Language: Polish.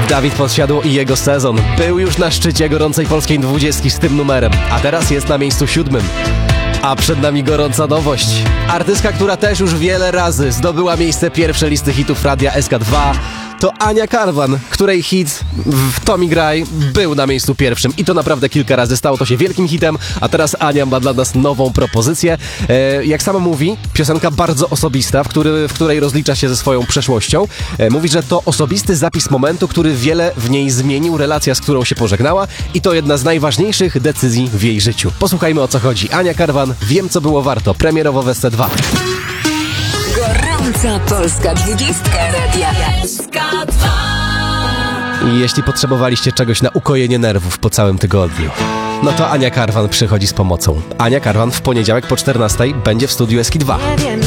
Dawid Podsiadło i jego sezon był już na szczycie gorącej polskiej 20 z tym numerem, a teraz jest na miejscu 7. A przed nami gorąca nowość. Artystka, która też już wiele razy zdobyła miejsce pierwsze listy hitów radia SK2, to Ania Karwan, której hit To mi graj był na miejscu pierwszym i to naprawdę kilka razy. Stało to się wielkim hitem, a teraz Ania ma dla nas nową propozycję. Jak sama mówi, piosenka bardzo osobista, w której rozlicza się ze swoją przeszłością. Mówi, że to osobisty zapis momentu, który wiele w niej zmienił, relacja, z którą się pożegnała i to jedna z najważniejszych decyzji w jej życiu. Posłuchajmy, o co chodzi. Ania Karwan, Wiem, co było warto, premierowo w SC2. Gorąca polska 20 radia SK2. I jeśli potrzebowaliście czegoś na ukojenie nerwów po całym tygodniu, no to Ania Karwan przychodzi z pomocą. Ania Karwan w poniedziałek po 14 będzie w studiu SK2. Nie wiem